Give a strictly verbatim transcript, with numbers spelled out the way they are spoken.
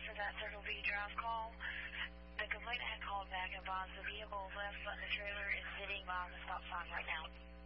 for that Circle V Drive call. The complainant had called back and advised the vehicle left, but the trailer is sitting by the stop sign right now.